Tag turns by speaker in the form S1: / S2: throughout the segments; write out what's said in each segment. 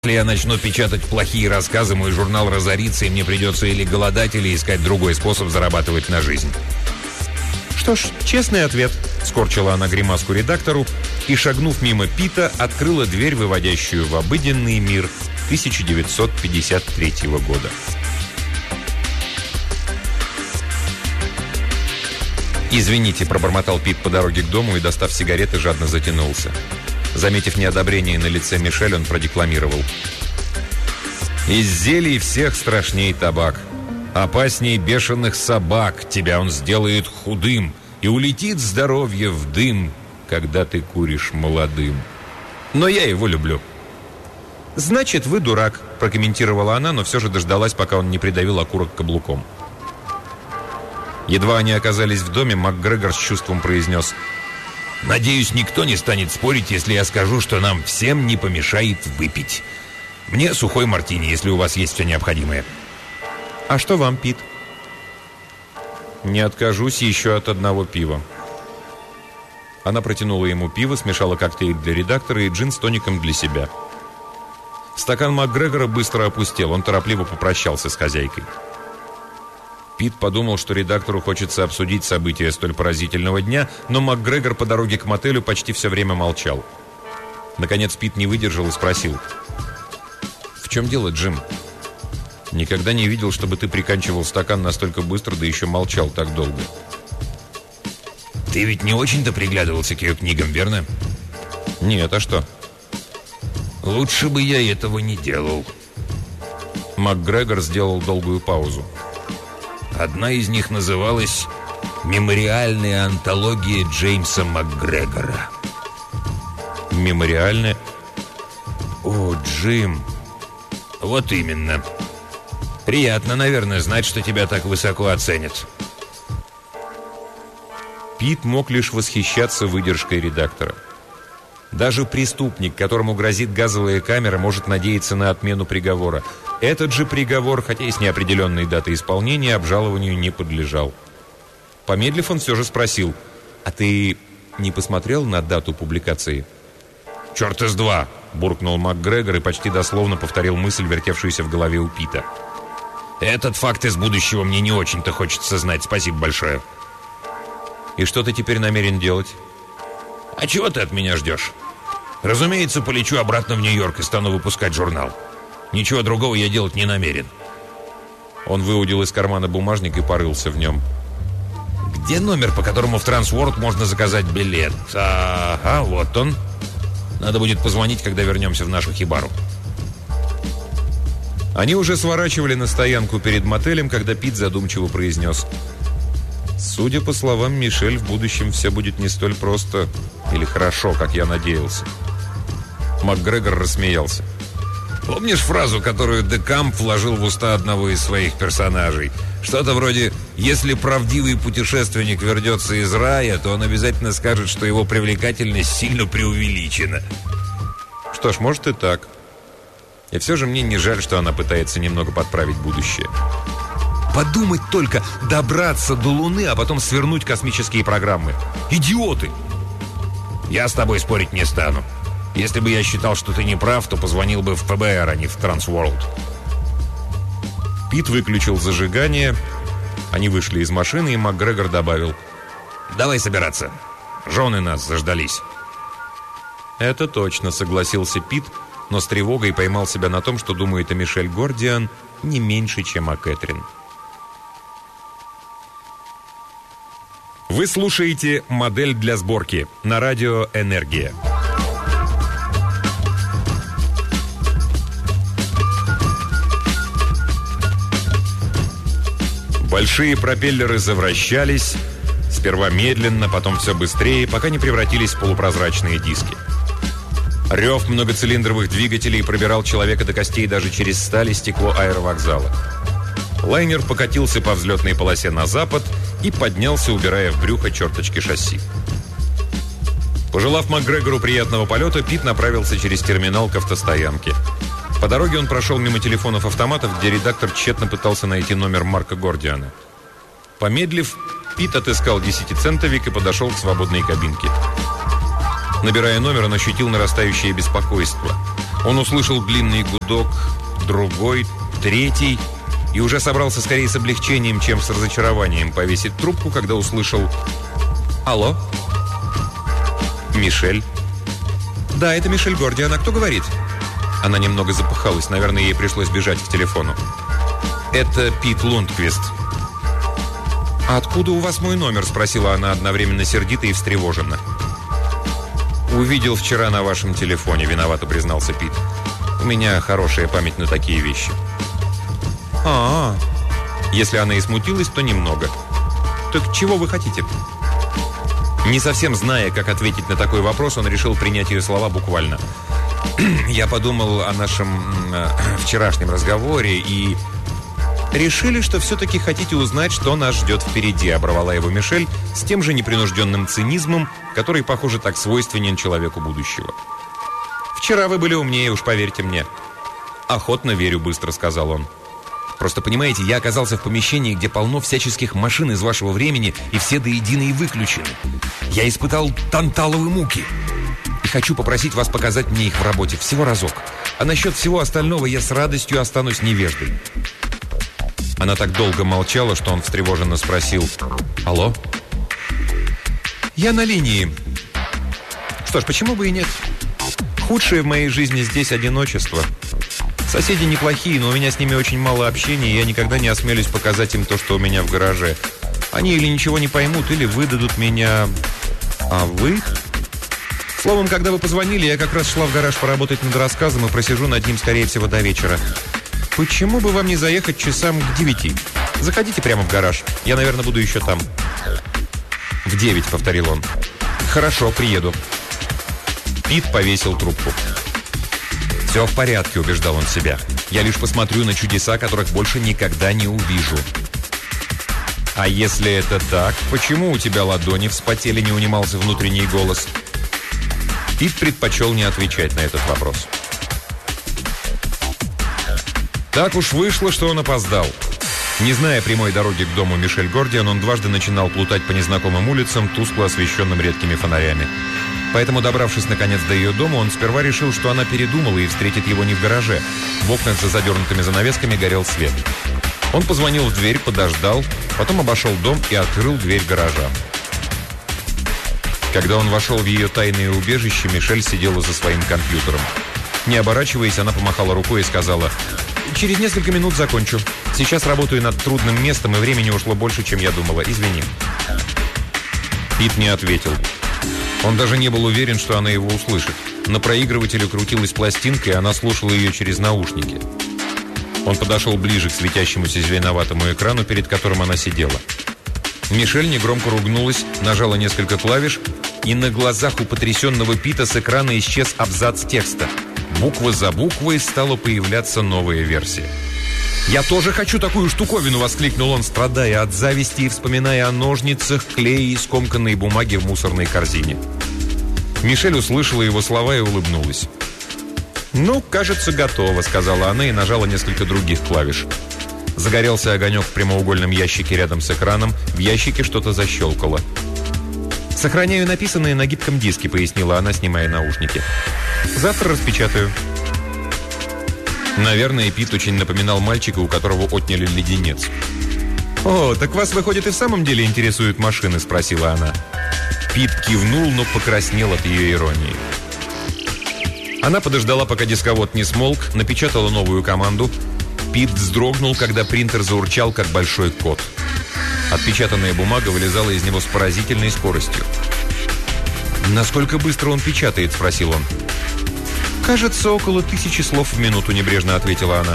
S1: Если я начну печатать плохие рассказы, мой журнал разорится, и мне придется или голодать, или искать другой способ зарабатывать на жизнь».
S2: «Что ж, честный ответ», — скорчила она гримаску редактору и, шагнув мимо Пита, открыла дверь, выводящую в обыденный мир 1953 года. «Извините», — пробормотал Пит по дороге к дому и, достав сигареты, жадно затянулся. Заметив неодобрение на лице Мишель, он продекламировал: «Из зелий всех страшней табак. Опасней бешеных собак. Тебя он сделает худым, и улетит здоровье в дым, когда ты куришь молодым. Но я его люблю». «Значит, вы дурак», — прокомментировала она, но все же дождалась, пока он не придавил окурок каблуком. Едва они оказались в доме, МакГрегор с чувством произнес:
S1: «Надеюсь, никто не станет спорить, если я скажу, что нам всем не помешает выпить. Мне сухой мартини, если у вас есть все необходимое».
S2: «А что вам, Пит?» «Не откажусь еще от одного пива». Она протянула ему пиво, смешала коктейль для редактора и джин с тоником для себя. Стакан МакГрегора быстро опустел, он торопливо попрощался с хозяйкой. Пит подумал, что редактору хочется обсудить события столь поразительного дня, но МакГрегор по дороге к мотелю почти все время молчал. Наконец Пит не выдержал и спросил: «В чем дело, Джим? Никогда не видел, чтобы ты приканчивал стакан настолько быстро, да еще молчал так долго».
S1: «Ты ведь не очень-то приглядывался к ее книгам, верно?»
S2: «Нет, а что?»
S1: «Лучше бы я этого не делал».
S2: МакГрегор сделал долгую паузу.
S1: Одна из них называлась «Мемориальная антология Джеймса МакГрегора».
S2: «Мемориальная?»
S1: «О, Джим!» «Вот именно. Приятно, наверное, знать, что тебя так высоко оценят».
S2: Пит мог лишь восхищаться выдержкой редактора. Даже преступник, которому грозит газовая камера, может надеяться на отмену приговора. Этот же приговор, хотя и с неопределенной датой исполнения, обжалованию не подлежал. Помедлив, он все же спросил: «А ты не посмотрел на дату публикации?»
S1: «Черт из два!»
S2: – буркнул МакГрегор и почти дословно повторил мысль, вертевшуюся в голове у Пита.
S1: «Этот факт из будущего мне не очень-то хочется знать. Спасибо большое».
S2: «И что ты теперь намерен делать?»
S1: «А чего ты от меня ждешь? Разумеется, полечу обратно в Нью-Йорк и стану выпускать журнал. Ничего другого я делать не намерен».
S2: Он выудил из кармана бумажник и порылся в нем.
S1: «Где номер, по которому в Трансворлд можно заказать билет?» «Ага, вот он. Надо будет позвонить, когда вернемся в нашу хибару».
S2: Они уже сворачивали на стоянку перед мотелем, когда Пит задумчиво произнес: «Судя по словам Мишель, в будущем все будет не столь просто или хорошо, как я надеялся». МакГрегор рассмеялся.
S1: «Помнишь фразу, которую Декамп вложил в уста одного из своих персонажей? Что-то вроде: если правдивый путешественник вернется из рая, то он обязательно скажет, что его привлекательность сильно преувеличена».
S2: Что ж, может и так. И все же мне не жаль, что она пытается немного подправить будущее. Подумать только, добраться до Луны, а потом свернуть космические программы. Идиоты!
S1: «Я с тобой спорить не стану. Если бы я считал, что ты не прав, то позвонил бы в ФБР, а не в Трансворлд».
S2: Пит выключил зажигание. Они вышли из машины, и МакГрегор добавил:
S1: «Давай собираться. Жены нас заждались».
S2: «Это точно», — согласился Пит, но с тревогой поймал себя на том, что думает о Мишель Гордиан не меньше, чем о Кэтрин. Вы слушаете «Модель для сборки» на радио «Энергия». Большие пропеллеры завращались, сперва медленно, потом все быстрее, пока не превратились в полупрозрачные диски. Рев многоцилиндровых двигателей пробирал человека до костей даже через сталь и стекло аэровокзала. Лайнер покатился по взлетной полосе на запад и поднялся, убирая в брюхо черточки шасси. Пожелав МакГрегору приятного полета, Пит направился через терминал к автостоянке. По дороге он прошел мимо телефонов-автоматов, где редактор тщетно пытался найти номер Марка Гордиана. Помедлив, Пит отыскал 10-центовик и подошел к свободной кабинке. Набирая номер, он ощутил нарастающее беспокойство. Он услышал длинный гудок, другой, третий, и уже собрался скорее с облегчением, чем с разочарованием повесить трубку, когда услышал: «Алло?» «Мишель?» «Да, это Мишель Горди. Она кто говорит?» Она немного запыхалась. Наверное, ей пришлось бежать к телефону. «Это Пит Лундквист». «А откуда у вас мой номер?» – спросила она одновременно сердито и встревоженно. «Увидел вчера на вашем телефоне», – виновато признался Пит. «У меня хорошая память на такие вещи». «А-а-а». Если она и смутилась, то немного. «Так чего вы хотите?» Не совсем зная, как ответить на такой вопрос, он решил принять ее слова буквально. «Я подумал о нашем вчерашнем разговоре и...» «Решили, что все-таки хотите узнать, что нас ждет впереди», — оборвала его Мишель с тем же непринужденным цинизмом, который, похоже, так свойственен человеку будущего. «Вчера вы были умнее, уж поверьте мне». «Охотно верю», — быстро сказал он. «Просто, понимаете, я оказался в помещении, где полно всяческих машин из вашего времени, и все до единой выключены. Я испытал танталовые муки. И хочу попросить вас показать мне их в работе всего разок. А насчет всего остального я с радостью останусь невеждой». Она так долго молчала, что он встревоженно спросил: «Алло?» «Я на линии». «Что ж, почему бы и нет? Худшее в моей жизни здесь одиночество. Соседи неплохие, но у меня с ними очень мало общения, и я никогда не осмелюсь показать им то, что у меня в гараже. Они или ничего не поймут, или выдадут меня. А вы?» Словом, когда вы позвонили, я как раз шла в гараж поработать над рассказом и просижу над ним, скорее всего, до вечера. Почему бы вам не заехать часам к 9? Заходите прямо в гараж. Я, наверное, буду еще там. «В 9», — повторил он. «Хорошо, приеду». Пит повесил трубку. «Все в порядке», — убеждал он себя. «Я лишь посмотрю на чудеса, которых больше никогда не увижу». «А если это так, почему у тебя ладони вспотели?» — не унимался внутренний голос. Пит предпочел не отвечать на этот вопрос. Так уж вышло, что он опоздал. Не зная прямой дороги к дому Мишель Гордиан, он дважды начинал плутать по незнакомым улицам, тускло освещенным редкими фонарями. Поэтому, добравшись наконец до ее дома, он сперва решил, что она передумала и встретит его не в гараже. В окнах за задернутыми занавесками горел свет. Он позвонил в дверь, подождал, потом обошел дом и открыл дверь гаража. Когда он вошел в ее тайное убежище, Мишель сидела за своим компьютером. Не оборачиваясь, она помахала рукой и сказала: «Через несколько минут закончу. Сейчас работаю над трудным местом, и времени ушло больше, чем я думала. Извини». Пит не ответил. Он даже не был уверен, что она его услышит. На проигрывателе крутилась пластинка, и она слушала ее через наушники. Он подошел ближе к светящемуся зеленоватому экрану, перед которым она сидела. Мишель негромко ругнулась, нажала несколько клавиш, и на глазах у потрясенного Пита с экрана исчез абзац текста. Буква за буквой стала появляться новая версия. «Я тоже хочу такую штуковину!» — воскликнул он, страдая от зависти и вспоминая о ножницах, клее и скомканной бумаге в мусорной корзине. Мишель услышала его слова и улыбнулась. «Ну, кажется, готово», — сказала она и нажала несколько других клавиш. Загорелся огонек в прямоугольном ящике рядом с экраном. В ящике что-то защелкало. «Сохраняю написанное на гибком диске», — пояснила она, снимая наушники. «Завтра распечатаю». Наверное, Пит очень напоминал мальчика, у которого отняли леденец. «О, так вас, выходит, и в самом деле интересуют машины?» — спросила она. Пит кивнул, но покраснел от ее иронии. Она подождала, пока дисковод не смолк, напечатала новую команду. Пит вздрогнул, когда принтер заурчал, как большой кот. Отпечатанная бумага вылезала из него с поразительной скоростью. «Насколько быстро он печатает?» — спросил он. «Кажется, около 1000 слов в минуту», — небрежно ответила она.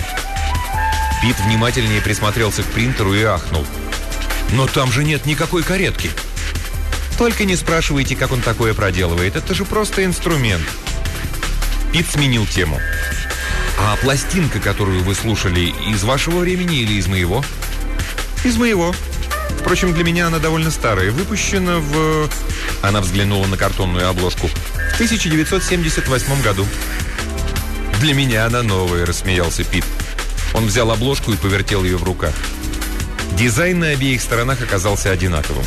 S2: Пит внимательнее присмотрелся к принтеру и ахнул. «Но там же нет никакой каретки!» «Только не спрашивайте, как он такое проделывает. Это же просто инструмент». Пит сменил тему. «А пластинка, которую вы слушали, из вашего времени или из моего?» «Из моего. Впрочем, для меня она довольно старая. Выпущена в...» Она взглянула на картонную обложку. «В 1978 году». «Для меня она новая», — рассмеялся Пит. Он взял обложку и повертел ее в руках. Дизайн на обеих сторонах оказался одинаковым.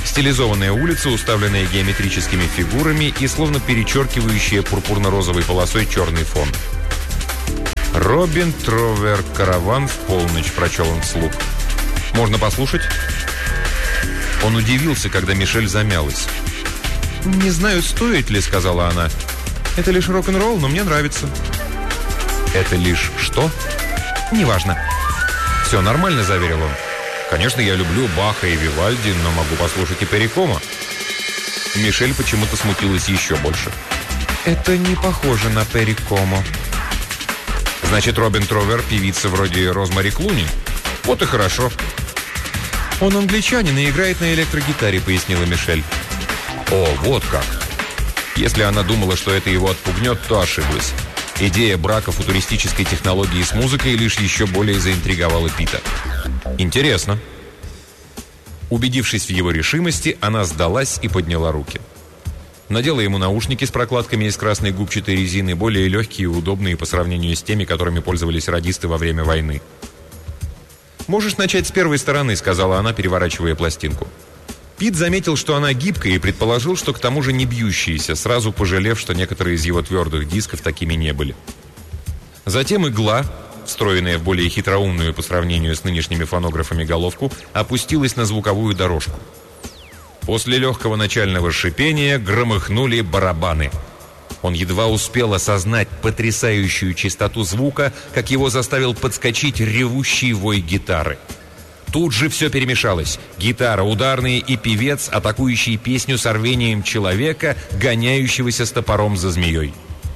S2: Стилизованная улица, уставленная геометрическими фигурами и словно перечеркивающая пурпурно-розовой полосой черный фон. «Робин Тровер, караван в полночь», — прочел он вслух. «Можно послушать?» Он удивился, когда Мишель замялась. «Не знаю, стоит ли», — сказала она. «Это лишь рок-н-ролл, но мне нравится». «Это лишь что?» «Неважно». «Все нормально», — заверил он. «Конечно, я люблю Баха и Вивальди, но могу послушать и Перри Комо». Мишель почему-то смутилась еще больше. «Это не похоже на Перри Комо». «Значит, Робин Тровер — певица вроде Розмари Клуни? Вот и хорошо». «Он англичанин и играет на электрогитаре», — пояснила Мишель. «О, вот как!» Если она думала, что это его отпугнет, то ошиблась. Идея брака футуристической технологии с музыкой лишь еще более заинтриговала Пита. «Интересно». Убедившись в его решимости, она сдалась и подняла руки. Надела ему наушники с прокладками из красной губчатой резины, более легкие и удобные по сравнению с теми, которыми пользовались радисты во время войны. «Можешь начать с первой стороны», — сказала она, переворачивая пластинку. Пит заметил, что она гибкая, и предположил, что к тому же не бьющаяся, сразу пожалев, что некоторые из его твердых дисков такими не были. Затем игла, встроенная в более хитроумную по сравнению с нынешними фонографами головку, опустилась на звуковую дорожку. После легкого начального шипения громыхнули барабаны. Он едва успел осознать потрясающую чистоту звука, как его заставил подскочить ревущий вой гитары. Тут же все перемешалось. Гитара, ударные и певец, атакующий песню с рвением человека, гоняющегося с топором за змеей.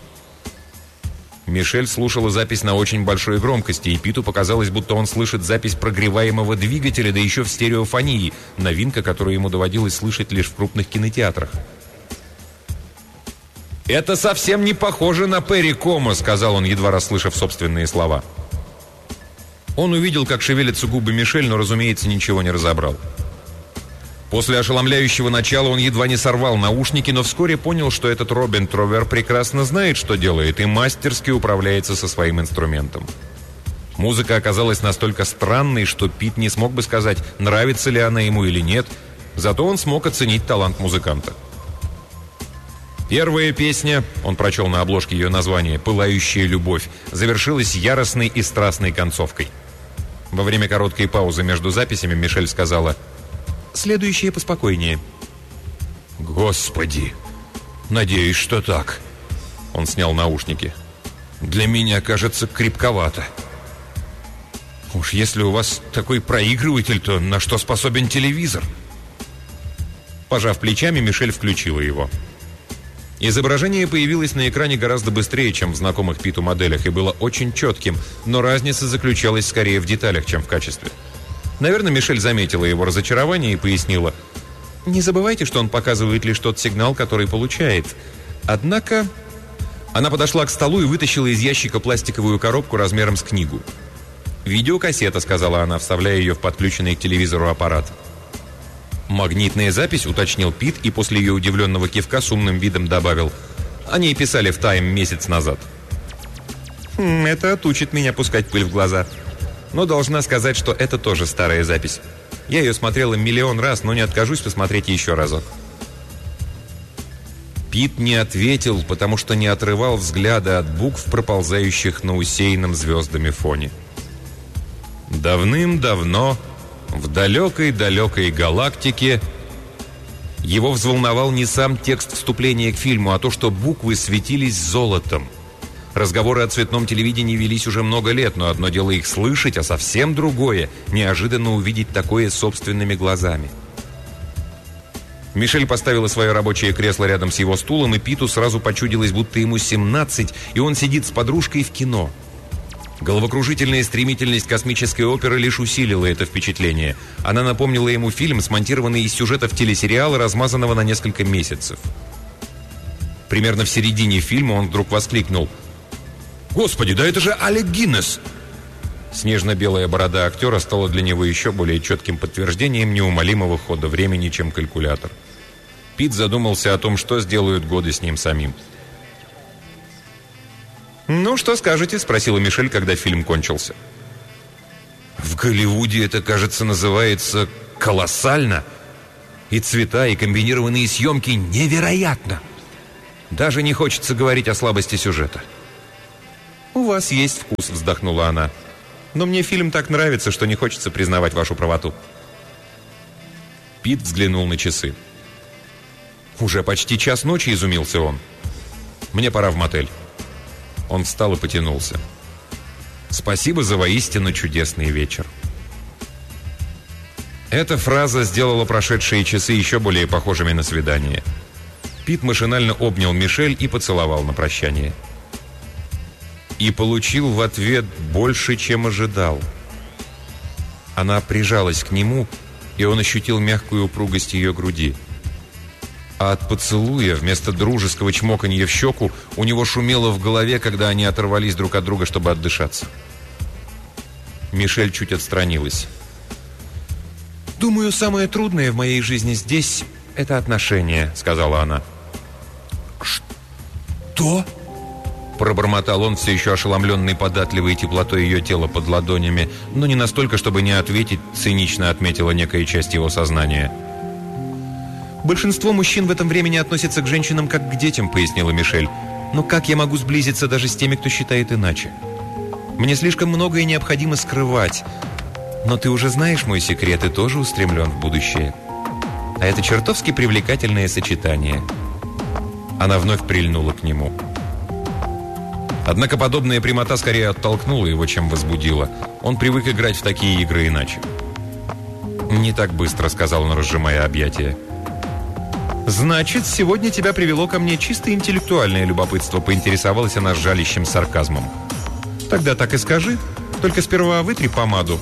S2: Мишель слушала запись на очень большой громкости, и Питу показалось, будто он слышит запись прогреваемого двигателя, да еще в стереофонии, новинка, которую ему доводилось слышать лишь в крупных кинотеатрах. «Это совсем не похоже на Перри Комо», — сказал он, едва расслышав собственные слова. Он увидел, как шевелятся губы Мишель, но, разумеется, ничего не разобрал. После ошеломляющего начала он едва не сорвал наушники, но вскоре понял, что этот Робин Тровер прекрасно знает, что делает, и мастерски управляется со своим инструментом. Музыка оказалась настолько странной, что Пит не смог бы сказать, нравится ли она ему или нет, зато он смог оценить талант музыканта. Первая песня, он прочел на обложке ее название, «Пылающая любовь», завершилась яростной и страстной концовкой. Во время короткой паузы между записями Мишель сказала: «Следующее поспокойнее». «Господи! Надеюсь, что так». Он снял наушники. «Для меня, кажется, крепковато». «Уж если у вас такой проигрыватель, то на что способен телевизор?» Пожав плечами, Мишель включила его. Изображение появилось на экране гораздо быстрее, чем в знакомых Питу моделях, и было очень четким, но разница заключалась скорее в деталях, чем в качестве. Наверное, Мишель заметила его разочарование и пояснила: «Не забывайте, что он показывает лишь тот сигнал, который получает. Однако...» Она подошла к столу и вытащила из ящика пластиковую коробку размером с книгу. «Видеокассета», — сказала она, вставляя ее в подключенный к телевизору аппарат. «Магнитная запись», — уточнил Пит, и после ее удивленного кивка с умным видом добавил: «О ней писали в «Тайм» месяц назад». «Это отучит меня пускать пыль в глаза. Но должна сказать, что это тоже старая запись. Я ее смотрела миллион раз, но не откажусь посмотреть еще разок». Пит не ответил, потому что не отрывал взгляда от букв, проползающих на усеянном звездами фоне. Давным-давно, в далекой-далекой галактике, его взволновал не сам текст вступления к фильму, а то, что буквы светились золотом. Разговоры о цветном телевидении велись уже много лет, но одно дело их слышать, а совсем другое — неожиданно увидеть такое собственными глазами. Мишель поставила свое рабочее кресло рядом с его стулом, и Питу сразу почудилось, будто ему 17, и он сидит с подружкой в кино. Головокружительная стремительность космической оперы лишь усилила это впечатление. Она напомнила ему фильм, смонтированный из сюжетов телесериала, размазанного на несколько месяцев. Примерно в середине фильма он вдруг воскликнул: «Господи, да это же Алек Гиннес!» Снежно-белая борода актера стала для него еще более четким подтверждением неумолимого хода времени, чем калькулятор. Пит задумался о том, что сделают годы с ним самим. «Ну, что скажете?» — спросила Мишель, когда фильм кончился. «В Голливуде это, кажется, называется колоссально. И цвета, и комбинированные съемки невероятно. Даже не хочется говорить о слабости сюжета. «У вас есть вкус», — вздохнула она. «Но мне фильм так нравится, что не хочется признавать вашу правоту». Пит взглянул на часы. «Уже почти час ночи», — изумился он. «Мне пора в мотель». Он встал и потянулся. «Спасибо за воистину чудесный вечер». Эта фраза сделала прошедшие часы еще более похожими на свидание. Пит машинально обнял Мишель и поцеловал на прощание. И получил в ответ больше, чем ожидал. Она прижалась к нему, и он ощутил мягкую упругость ее груди. А от поцелуя, вместо дружеского чмоканья в щеку, у него шумело в голове, когда они оторвались друг от друга, чтобы отдышаться. Мишель чуть отстранилась. «Думаю, самое трудное в моей жизни здесь — это отношения», — сказала она. «Что?» — пробормотал он, все еще ошеломленный податливой теплотой ее тела под ладонями, но не настолько, чтобы не ответить, цинично отметила некая часть его сознания. «Большинство мужчин в этом времени относятся к женщинам как к детям», — пояснила Мишель. «Но как я могу сблизиться даже с теми, кто считает иначе? Мне слишком многое необходимо скрывать. Но ты уже знаешь мой секрет и тоже устремлен в будущее. А это чертовски привлекательное сочетание». Она вновь прильнула к нему. Однако подобная прямота скорее оттолкнула его, чем возбудила. Он привык играть в такие игры иначе. «Не так быстро», — сказал он, разжимая объятия. «Значит, сегодня тебя привело ко мне чисто интеллектуальное любопытство», — поинтересовалась она с жалящим сарказмом. «Тогда так и скажи. Только сперва вытри помаду».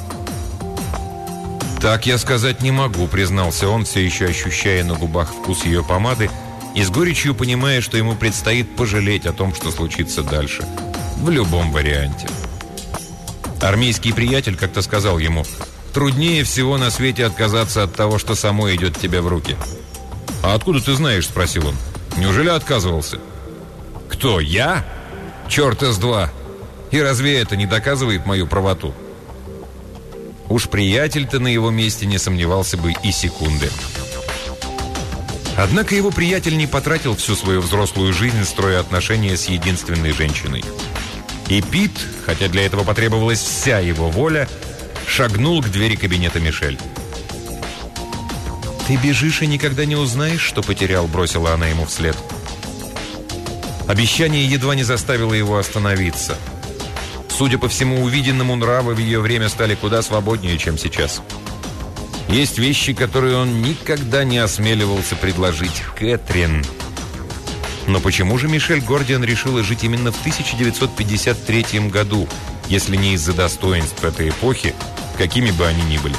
S2: «Так я сказать не могу», — признался он, все еще ощущая на губах вкус ее помады и с горечью понимая, что ему предстоит пожалеть о том, что случится дальше. В любом варианте. Армейский приятель как-то сказал ему: «Труднее всего на свете отказаться от того, что само идет тебе в руки». «А откуда ты знаешь?» — спросил он. «Неужели отказывался?» «Кто, я? Черт с два! И разве это не доказывает мою правоту?» Уж приятель-то на его месте не сомневался бы и секунды. Однако его приятель не потратил всю свою взрослую жизнь, строя отношения с единственной женщиной. И Пит, хотя для этого потребовалась вся его воля, шагнул к двери кабинета Мишель. «Ты бежишь и никогда не узнаешь, что потерял», — бросила она ему вслед. Обещание едва не заставило его остановиться. Судя по всему увиденному, нравы в ее время стали куда свободнее, чем сейчас. Есть вещи, которые он никогда не осмеливался предложить Кэтрин. Но почему же Мишель Гордиан решила жить именно в 1953 году, если не из-за достоинств этой эпохи, какими бы они ни были?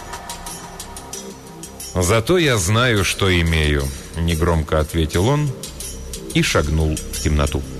S2: «Зато я знаю, что имею», — негромко ответил он и шагнул в темноту.